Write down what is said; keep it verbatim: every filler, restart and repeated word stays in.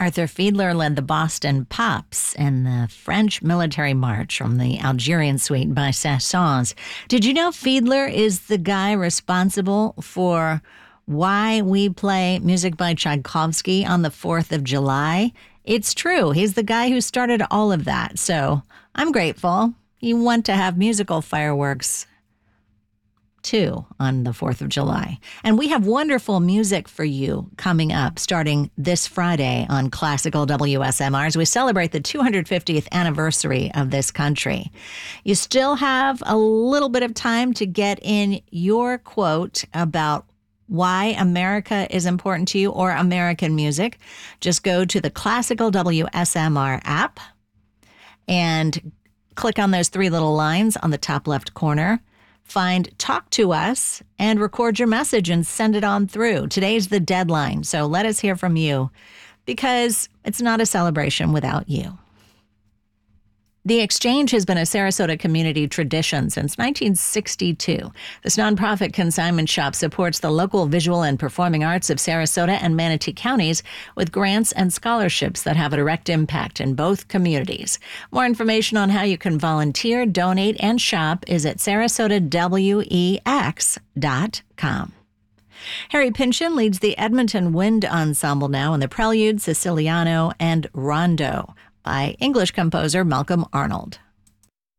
Arthur Fiedler led the Boston Pops in the French military march from the Algerian suite by Saint-Saëns. Did you know Fiedler is the guy responsible for why we play music by Tchaikovsky on the fourth of July? It's true. He's the guy who started all of that. So I'm grateful. You want to have musical fireworks too on the fourth of July. And we have wonderful music for you coming up starting this Friday on Classical W S M R as we celebrate the two hundred fiftieth anniversary of this country. You still have a little bit of time to get in your quote about why America is important to you or American music. Just go to the Classical W S M R app and click on those three little lines on the top left corner. Find Talk to Us and record your message and send it on through. Today's the deadline, so let us hear from you because it's not a celebration without you. The Exchange has been a Sarasota community tradition since nineteen sixty-two. This nonprofit consignment shop supports the local visual and performing arts of Sarasota and Manatee counties with grants and scholarships that have a direct impact in both communities. More information on how you can volunteer, donate, and shop is at sarasota wex dot com. Harry Pynchon leads the Edmonton Wind Ensemble now in the Prelude, Siciliano, and Rondo by English composer Malcolm Arnold.